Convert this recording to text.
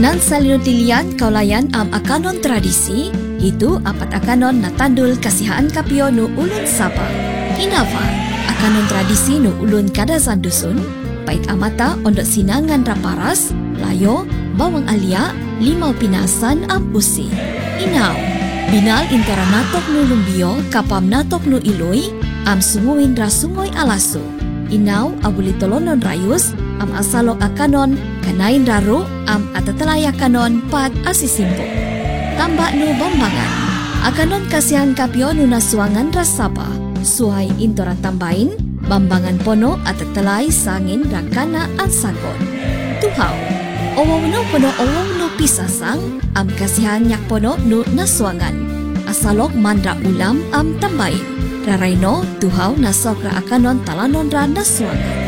Nan salino-tilian kaulayan am akanon tradisi, itu apat akanon na tandul kasihaan kapio nu ulun Sabah. Inava, akanon tradisi nu ulun kadasan dusun, pait amata ondok sinangan raparas, layo, bawang alia, limau pinasan am usi. Inaw, binal intera natok nu lumbio kapam natok nu iloy, am sumuin rasungoy alasu. Inaw abuli tolonon rayus, am asalok akanon, kanain raru, am atatalaya kanon pat asisimbo. Tambak nu bambangan, akanon kasihan kapio nu nasuangan rasaba, suai intora tambain, bambangan pono atatalay sangin rakana ansakon. Tuhaw, owong no pono owong no pisasang, am kasihan yak pono nu nasuangan, asalok mandra ulam am tambain. Rarayno, tuhaw nasok ra akanon talanon ra nasuangan.